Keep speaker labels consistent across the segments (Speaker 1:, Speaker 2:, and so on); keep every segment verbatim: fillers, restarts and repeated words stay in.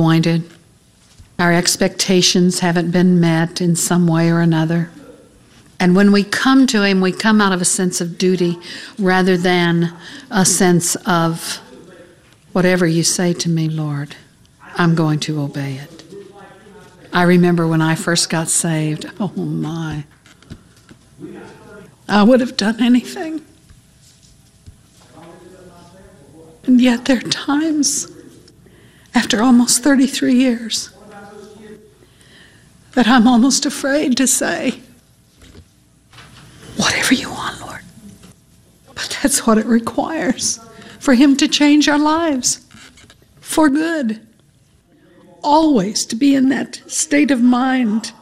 Speaker 1: disappointed. Our expectations haven't been met in some way or another. And when we come to Him, we come out of a sense of duty rather than a sense of, whatever you say to me, Lord, I'm going to obey it. I remember when I first got saved, oh my, I would have done anything. And yet there are times, after almost thirty-three years, that I'm almost afraid to say, whatever you want, Lord. But that's what it requires, for Him to change our lives for good. Always to be in that state of mind.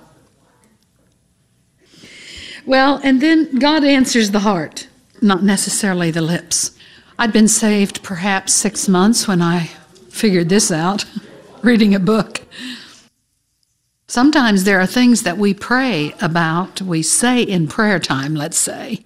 Speaker 1: Well, and then God answers the heart, not necessarily the lips. I'd been saved perhaps six months when I figured this out, reading a book. Sometimes there are things that we pray about, we say in prayer time, let's say,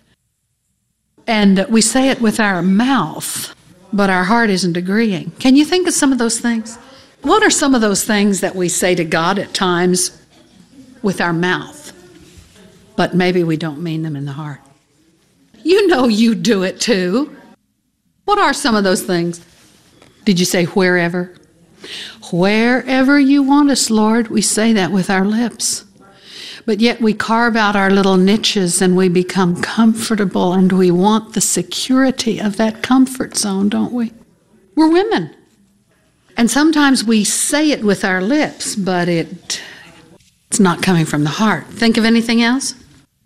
Speaker 1: and we say it with our mouth, but our heart isn't agreeing. Can you think of some of those things? What are some of those things that we say to God at times with our mouth, but maybe we don't mean them in the heart? You know you do it too. What are some of those things? Did you say wherever? Wherever you want us, Lord, we say that with our lips. But yet we carve out our little niches and we become comfortable and we want the security of that comfort zone, don't we? We're women. And sometimes we say it with our lips, but it it's not coming from the heart. Think of anything else?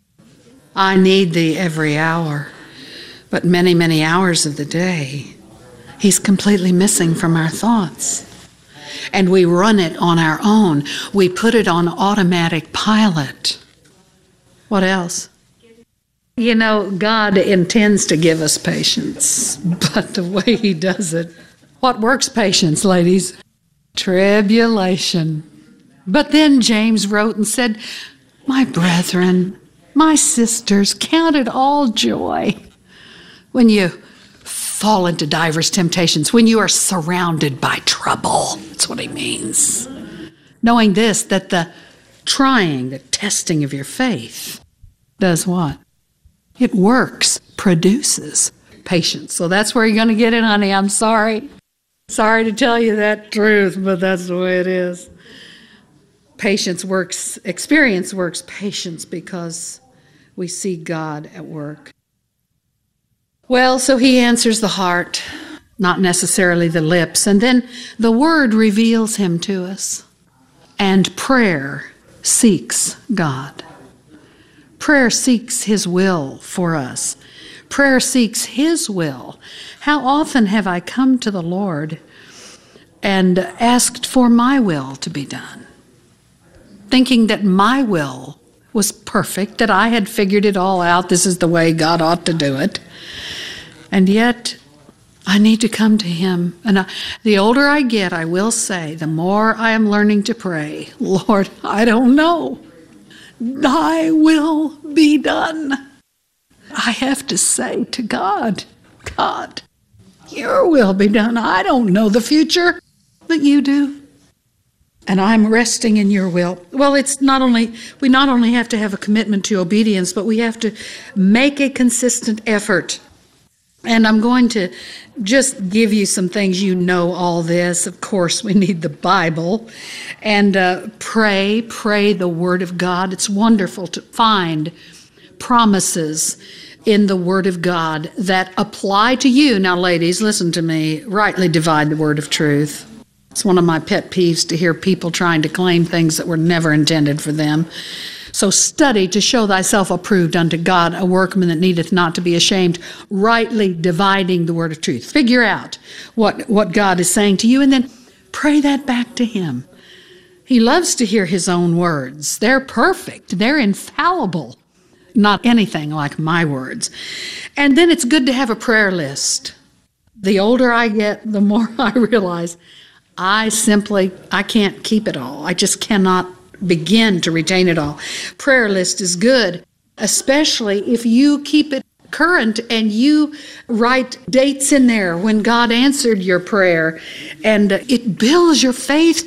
Speaker 1: I need Thee every hour, but many, many hours of the day, He's completely missing from our thoughts. And we run it on our own. We put it on automatic pilot. What else? You know, God intends to give us patience, but the way He does it, what works patience, ladies? Tribulation. But then James wrote and said, my brethren, my sisters, count it all joy when you fall into divers temptations, when you are surrounded by trouble. That's what he means. Knowing this, that the trying, the testing of your faith does what? It works, produces patience. So that's where you're going to get it, honey. I'm sorry. Sorry to tell you that truth, but that's the way it is. Patience works, experience works patience because we see God at work. Well, so He answers the heart, not necessarily the lips. And then the Word reveals Him to us. And prayer seeks God. Prayer seeks His will for us. Prayer seeks His will. How often have I come to the Lord and asked for my will to be done, thinking that my will was perfect, that I had figured it all out, this is the way God ought to do it. And yet, I need to come to Him. And I, the older I get, I will say, the more I am learning to pray, Lord, I don't know. Thy will be done. I have to say to God, God, Your will be done. I don't know the future, but You do. And I'm resting in Your will. Well, it's not only, we not only have to have a commitment to obedience, but we have to make a consistent effort. And I'm going to just give you some things. You know all this. Of course, we need the Bible. And uh, pray, pray the Word of God. It's wonderful to find promises in the Word of God that apply to you. Now, ladies, listen to me. Rightly divide the word of truth. It's one of my pet peeves to hear people trying to claim things that were never intended for them. So study to show thyself approved unto God, a workman that needeth not to be ashamed, rightly dividing the word of truth. Figure out what, what God is saying to you and then pray that back to Him. He loves to hear His own words. They're perfect. They're infallible. Not anything like my words. And then it's good to have a prayer list. The older I get, the more I realize I simply, I can't keep it all. I just cannot begin to retain it all. Prayer list is good, especially if you keep it current and you write dates in there when God answered your prayer, and it builds your faith